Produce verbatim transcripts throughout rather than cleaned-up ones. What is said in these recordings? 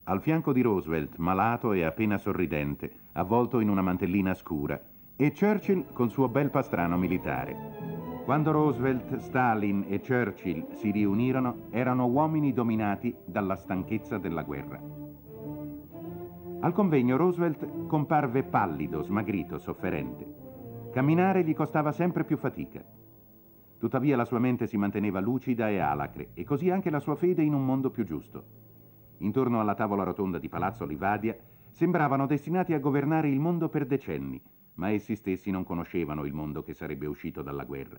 Al fianco di Roosevelt, malato e appena sorridente, avvolto in una mantellina scura, e Churchill col suo bel pastrano militare. Quando Roosevelt, Stalin e Churchill si riunirono, erano uomini dominati dalla stanchezza della guerra. Al convegno Roosevelt comparve pallido, smagrito, sofferente. Camminare gli costava sempre più fatica. Tuttavia la sua mente si manteneva lucida e alacre, e così anche la sua fede in un mondo più giusto. Intorno alla tavola rotonda di Palazzo Livadia sembravano destinati a governare il mondo per decenni, ma essi stessi non conoscevano il mondo che sarebbe uscito dalla guerra.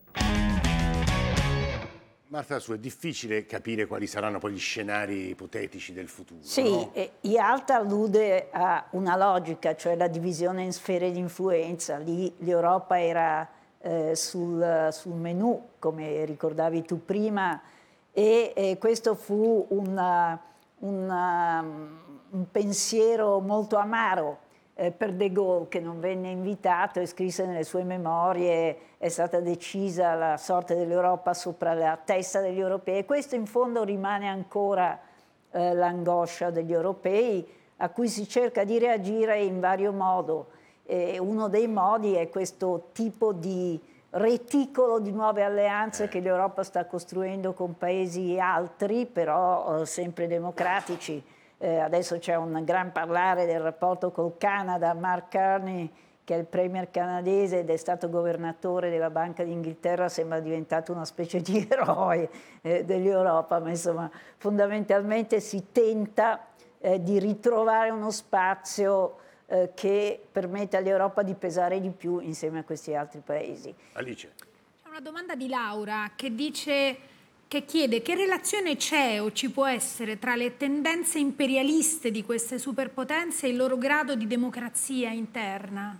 Marta Dassù, è difficile capire quali saranno poi gli scenari ipotetici del futuro. Sì, no? e Yalta allude a una logica, cioè la divisione in sfere di influenza. Lì l'Europa era eh, sul, sul menù, come ricordavi tu prima, e, e questo fu una, una, un pensiero molto amaro eh, per De Gaulle, che non venne invitato e scrisse nelle sue memorie: è stata decisa la sorte dell'Europa sopra la testa degli europei. E questo in fondo rimane ancora eh, l'angoscia degli europei, a cui si cerca di reagire in vario modo. E uno dei modi è questo tipo di reticolo di nuove alleanze che l'Europa sta costruendo con paesi altri, però eh, sempre democratici. Eh, adesso c'è un gran parlare del rapporto col Canada. Mark Carney, che è il premier canadese ed è stato governatore della Banca d'Inghilterra, sembra diventato una specie di eroe eh, dell'Europa, ma insomma fondamentalmente si tenta eh, di ritrovare uno spazio eh, che permette all'Europa di pesare di più insieme a questi altri paesi. Alice. C'è una domanda di Laura che dice, che chiede che relazione c'è o ci può essere tra le tendenze imperialiste di queste superpotenze e il loro grado di democrazia interna?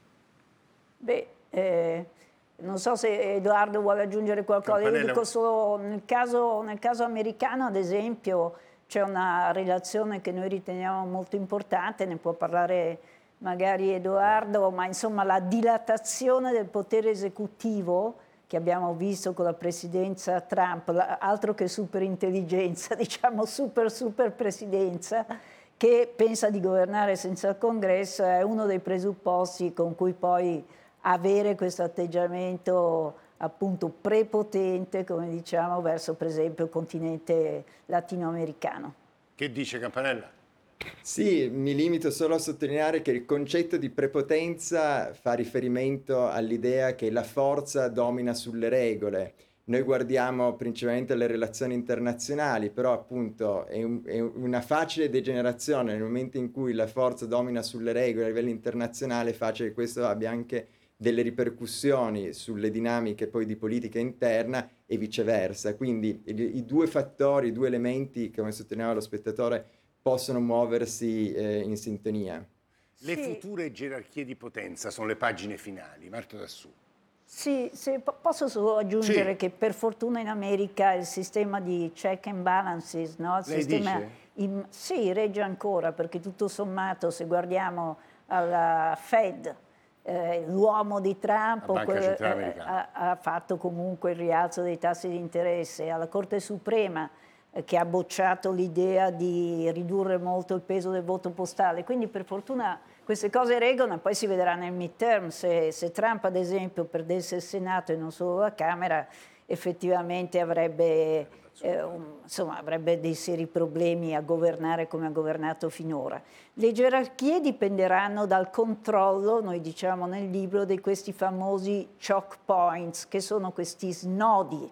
Beh, eh, non so se Edoardo vuole aggiungere qualcosa. Io dico solo nel caso, nel caso americano, ad esempio, c'è una relazione che noi riteniamo molto importante, ne può parlare magari Edoardo, ma insomma la dilatazione del potere esecutivo che abbiamo visto con la presidenza Trump, altro che superintelligenza, diciamo super super presidenza, che pensa di governare senza il Congresso, è uno dei presupposti con cui poi avere questo atteggiamento appunto prepotente, come diciamo, verso per esempio il continente latinoamericano. Che dice Campanella? Sì, mi limito solo a sottolineare che il concetto di prepotenza fa riferimento all'idea che la forza domina sulle regole. Noi guardiamo principalmente le relazioni internazionali, però appunto è, un, è una facile degenerazione nel momento in cui la forza domina sulle regole a livello internazionale, è facile che questo abbia anche delle ripercussioni sulle dinamiche poi di politica interna e viceversa. Quindi i, i due fattori, i due elementi, come sottolineava lo spettatore, possono muoversi eh, in sintonia. Le Sì. future gerarchie di potenza sono le pagine finali. Marta Dassù. Sì, se po- posso solo aggiungere Sì. che per fortuna in America il sistema di check and balances, no? Il Lei sistema dice? in- sì, regge ancora, perché tutto sommato se guardiamo alla Fed, eh, l'uomo di Trump La Banca quel- Centrale eh, Americana. ha, ha fatto comunque il rialzo dei tassi di interesse, alla Corte Suprema eh, che ha bocciato l'idea di ridurre molto il peso del voto postale. Quindi per fortuna queste cose reggono e poi si vedrà nel midterm. Se, se Trump ad esempio perdesse il Senato e non solo la Camera, effettivamente avrebbe, eh, un, insomma, avrebbe dei seri problemi a governare come ha governato finora. Le gerarchie dipenderanno dal controllo, noi diciamo nel libro, di questi famosi choke points, che sono questi snodi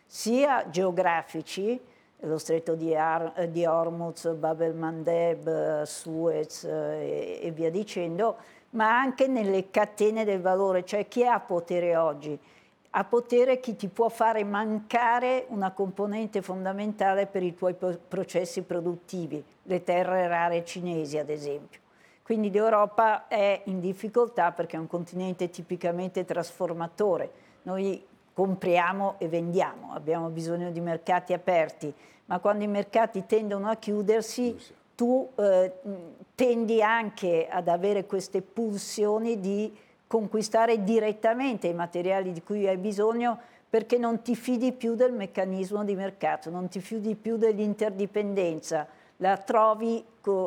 sia geografici, lo stretto di, Ar- di Hormuz, Bab el-Mandeb, Suez eh, e via dicendo, ma anche nelle catene del valore, cioè chi ha potere oggi? Ha potere chi ti può fare mancare una componente fondamentale per i tuoi pro- processi produttivi, le terre rare cinesi ad esempio. Quindi l'Europa è in difficoltà perché è un continente tipicamente trasformatore. Noi compriamo e vendiamo, abbiamo bisogno di mercati aperti, ma quando i mercati tendono a chiudersi, tu eh, tendi anche ad avere queste pulsioni di conquistare direttamente i materiali di cui hai bisogno, perché non ti fidi più del meccanismo di mercato, non ti fidi più dell'interdipendenza, la trovi